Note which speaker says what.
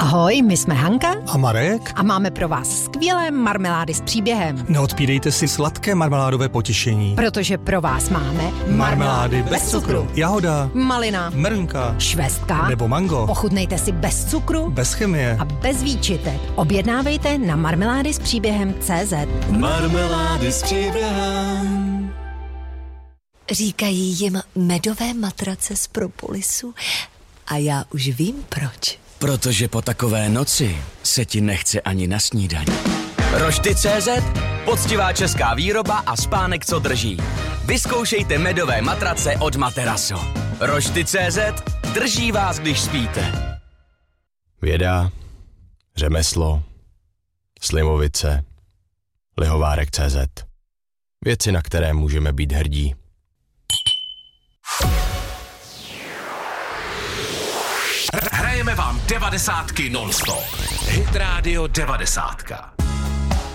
Speaker 1: Ahoj, my jsme Hanka
Speaker 2: a Marek
Speaker 1: a máme pro vás skvělé marmelády s příběhem.
Speaker 2: Neodpírejte si sladké marmeládové potěšení.
Speaker 1: Protože pro vás máme
Speaker 2: marmelády bez cukru. Jahoda,
Speaker 1: malina,
Speaker 2: mrnka,
Speaker 1: švestka
Speaker 2: nebo mango.
Speaker 1: Ochutnejte si bez cukru,
Speaker 2: bez chemie
Speaker 1: a bez výčitek. Objednávejte na marmelády s příběhem.cz.
Speaker 3: Marmelády s příběhem.
Speaker 4: Říkají jim medové matrace z propolisu a já už vím proč.
Speaker 5: Protože po takové noci se ti nechce ani na snídaň. Rošty.cz, poctivá česká výroba a spánek, co drží. Vyzkoušejte medové matrace od Materaso. Rošty.cz, drží vás, když spíte.
Speaker 6: Věda, řemeslo, Slimovice, Lihovárek.cz. Věci, na které můžeme být hrdí.
Speaker 3: Hrajeme vám 90 non-stop. Hit Radio 90.